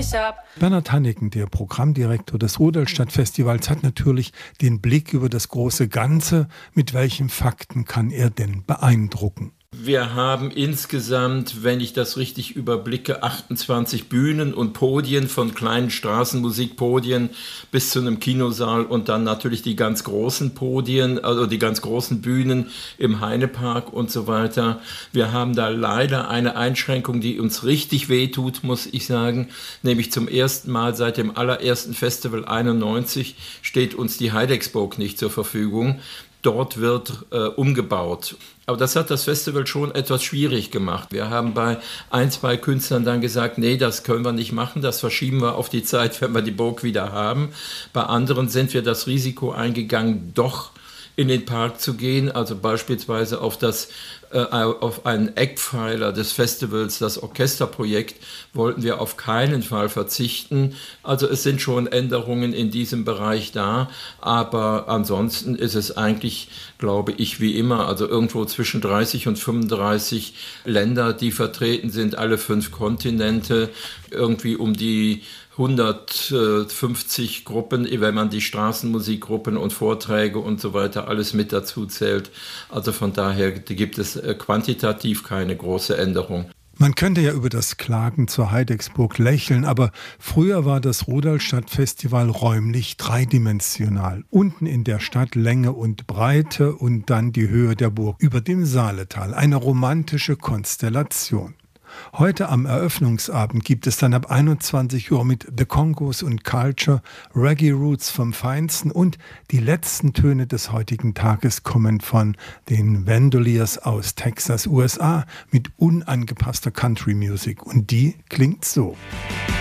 Bernhard Hanniken, der Programmdirektor des Rudolstadt-Festivals, hat natürlich den Blick über das große Ganze. Mit welchen Fakten kann er denn beeindrucken? Wir haben insgesamt, wenn ich das richtig überblicke, 28 Bühnen und Podien, von kleinen Straßenmusikpodien bis zu einem Kinosaal und dann natürlich die ganz großen Podien, also die ganz großen Bühnen im Heinepark und so weiter. Wir haben da leider eine Einschränkung, die uns richtig wehtut, muss ich sagen, nämlich zum ersten Mal seit dem allerersten Festival 91 steht uns die Heidecksburg nicht zur Verfügung. Dort wird umgebaut. Aber das hat das Festival schon etwas schwierig gemacht. Wir haben bei ein, zwei Künstlern dann gesagt, nee, das können wir nicht machen, das verschieben wir auf die Zeit, wenn wir die Burg wieder haben. Bei anderen sind wir das Risiko eingegangen, doch in den Park zu gehen, also beispielsweise auf einen Eckpfeiler des Festivals, das Orchesterprojekt, wollten wir auf keinen Fall verzichten. Also es sind schon Änderungen in diesem Bereich da, aber ansonsten ist es eigentlich, glaube ich, wie immer, also irgendwo zwischen 30 und 35 Länder, die vertreten sind, alle 5 Kontinente, irgendwie um die 150 Gruppen, wenn man die Straßenmusikgruppen und Vorträge und so weiter alles mit dazu zählt. Also von daher gibt es quantitativ keine große Änderung. Man könnte ja über das Klagen zur Heidecksburg lächeln, aber früher war das Rudolstadt-Festival räumlich dreidimensional. Unten in der Stadt Länge und Breite und dann die Höhe der Burg über dem Saaletal. Eine romantische Konstellation. Heute am Eröffnungsabend gibt es dann ab 21 Uhr mit The Congos und Culture Reggae Roots vom Feinsten und die letzten Töne des heutigen Tages kommen von den Vandaliers aus Texas, USA mit unangepasster Country Music und die klingt so.